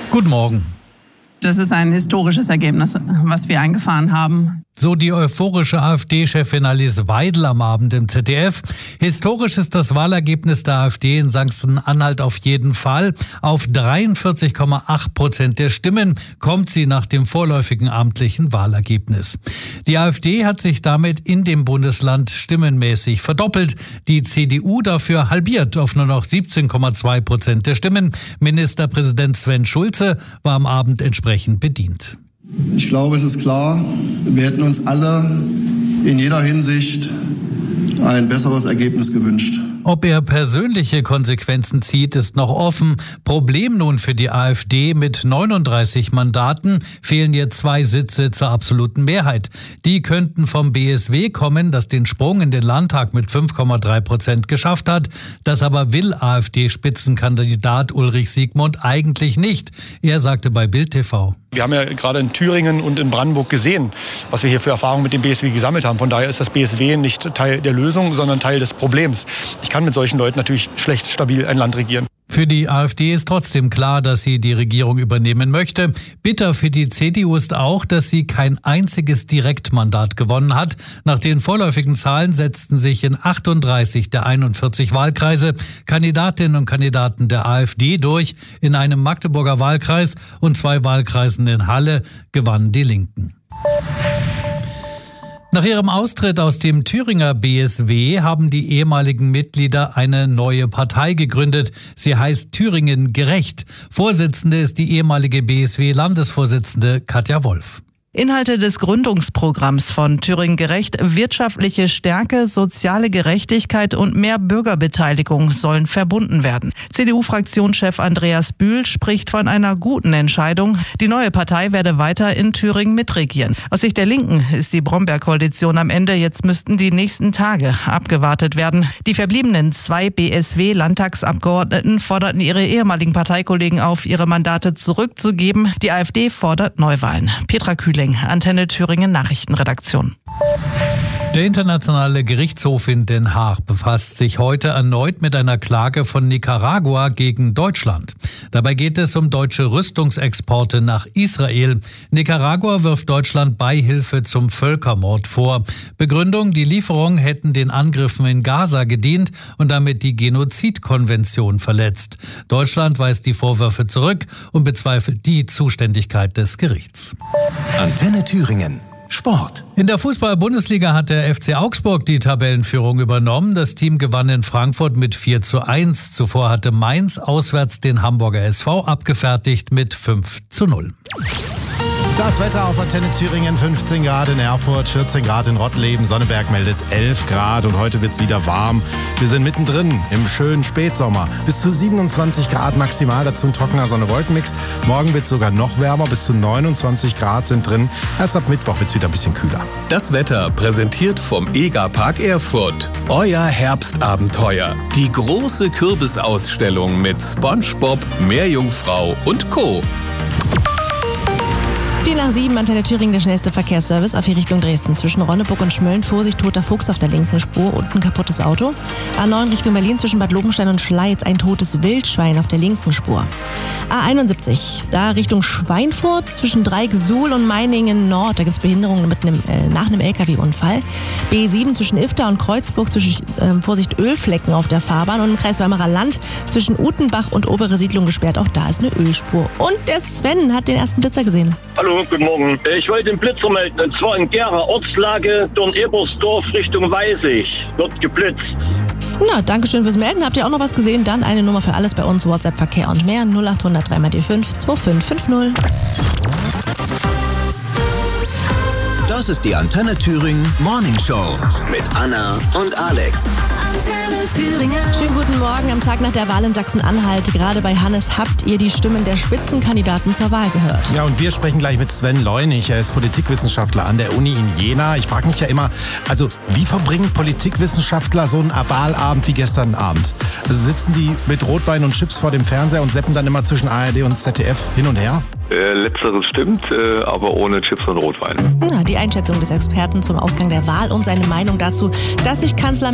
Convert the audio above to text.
Guten Morgen. Das ist ein historisches Ergebnis, was wir eingefahren haben. So die euphorische AfD-Chefin Alice Weidel am Abend im ZDF. Historisch ist das Wahlergebnis der AfD in Sachsen-Anhalt auf jeden Fall. Auf 43,8% der Stimmen kommt sie nach dem vorläufigen amtlichen Wahlergebnis. Die AfD hat sich damit in dem Bundesland stimmenmäßig verdoppelt. Die CDU dafür halbiert auf nur noch 17,2% der Stimmen. Ministerpräsident Sven Schulze war am Abend entsprechend bedient. Ich glaube, es ist klar, wir hätten uns alle in jeder Hinsicht ein besseres Ergebnis gewünscht. Ob er persönliche Konsequenzen zieht, ist noch offen. Problem nun für die AfD: mit 39 Mandaten fehlen ihr 2 Sitze zur absoluten Mehrheit. Die könnten vom BSW kommen, das den Sprung in den Landtag mit 5,3% geschafft hat. Das aber will AfD-Spitzenkandidat Ulrich Siegmund eigentlich nicht. Er sagte bei Bild TV: Wir haben ja gerade in Thüringen und in Brandenburg gesehen, was wir hier für Erfahrungen mit dem BSW gesammelt haben. Von daher ist das BSW nicht Teil der Lösung, sondern Teil des Problems. Ich kann mit solchen Leuten natürlich schlecht stabil ein Land regieren. Für die AfD ist trotzdem klar, dass sie die Regierung übernehmen möchte. Bitter für die CDU ist auch, dass sie kein einziges Direktmandat gewonnen hat. Nach den vorläufigen Zahlen setzten sich in 38 der 41 Wahlkreise Kandidatinnen und Kandidaten der AfD durch. In einem Magdeburger Wahlkreis und 2 Wahlkreisen in Halle gewannen die Linken. Nach ihrem Austritt aus dem Thüringer BSW haben die ehemaligen Mitglieder eine neue Partei gegründet. Sie heißt Thüringen Gerecht. Vorsitzende ist die ehemalige BSW-Landesvorsitzende Katja Wolf. Inhalte des Gründungsprogramms von Thüringen Gerecht: wirtschaftliche Stärke, soziale Gerechtigkeit und mehr Bürgerbeteiligung sollen verbunden werden. CDU-Fraktionschef Andreas Bühl spricht von einer guten Entscheidung. Die neue Partei werde weiter in Thüringen mitregieren. Aus Sicht der Linken ist die Bromberg-Koalition am Ende. Jetzt müssten die nächsten Tage abgewartet werden. Die verbliebenen 2 BSW-Landtagsabgeordneten forderten ihre ehemaligen Parteikollegen auf, ihre Mandate zurückzugeben. Die AfD fordert Neuwahlen. Petra Kühling, Antenne Thüringen Nachrichtenredaktion. Der Internationale Gerichtshof in Den Haag befasst sich heute erneut mit einer Klage von Nicaragua gegen Deutschland. Dabei geht es um deutsche Rüstungsexporte nach Israel. Nicaragua wirft Deutschland Beihilfe zum Völkermord vor. Begründung: die Lieferungen hätten den Angriffen in Gaza gedient und damit die Genozidkonvention verletzt. Deutschland weist die Vorwürfe zurück und bezweifelt die Zuständigkeit des Gerichts. Antenne Thüringen. Sport. In der Fußball-Bundesliga hat der FC Augsburg die Tabellenführung übernommen. Das Team gewann in Frankfurt mit 4:1. Zuvor hatte Mainz auswärts den Hamburger SV abgefertigt mit 5:0. Das Wetter auf Antenne Thüringen: 15 Grad in Erfurt, 14 Grad in Rottleben, Sonneberg meldet 11 Grad und heute wird's wieder warm. Wir sind mittendrin im schönen Spätsommer. Bis zu 27 Grad maximal, dazu ein trockener Sonne-Wolken-Mix. Morgen wird's sogar noch wärmer, bis zu 29 Grad sind drin. Erst ab Mittwoch wird's wieder ein bisschen kühler. Das Wetter präsentiert vom EGA-Park Erfurt. Euer Herbstabenteuer. Die große Kürbisausstellung mit SpongeBob, Meerjungfrau und Co. 4:07, Antenne Thüringen, der schnellste Verkehrsservice auf die Richtung Dresden. Zwischen Ronneburg und Schmölln Vorsicht, toter Fuchs auf der linken Spur und ein kaputtes Auto. A9 Richtung Berlin zwischen Bad Lobenstein und Schleiz ein totes Wildschwein auf der linken Spur. A71, da Richtung Schweinfurt zwischen Dreieck-Suhl und Meiningen Nord. Da gibt es Behinderungen nach einem LKW-Unfall. B7 zwischen Ifter und Kreuzburg zwischen Vorsicht Ölflecken auf der Fahrbahn und im Kreis Weimarer Land zwischen Utenbach und Obere Siedlung gesperrt. Auch da ist eine Ölspur. Und der Sven hat den ersten Blitzer gesehen. Hallo, guten Morgen. Ich wollte den Blitzer melden, und zwar in Gera, Ortslage Dorn-Ebersdorf Richtung Weißig. Wird geblitzt. Na, danke schön fürs Melden. Habt ihr auch noch was gesehen? Dann eine Nummer für alles bei uns, WhatsApp, Verkehr und mehr, 0800 3x5 2550. Das ist die Antenne Thüringen Morning Show mit Anna und Alex. Antenne Thüringen. Schönen guten Morgen am Tag nach der Wahl in Sachsen-Anhalt. Gerade bei Hannes habt ihr die Stimmen der Spitzenkandidaten zur Wahl gehört. Ja, und wir sprechen gleich mit Sven Leunig. Er ist Politikwissenschaftler an der Uni in Jena. Ich frage mich ja immer, also wie verbringen Politikwissenschaftler so einen Wahlabend wie gestern Abend? Also sitzen die mit Rotwein und Chips vor dem Fernseher und seppen dann immer zwischen ARD und ZDF hin und her? Letzteres stimmt, aber ohne Chips und Rotwein. Na, die Einschätzung des Experten zum Ausgang der Wahl und seine Meinung dazu, dass sich Kanzler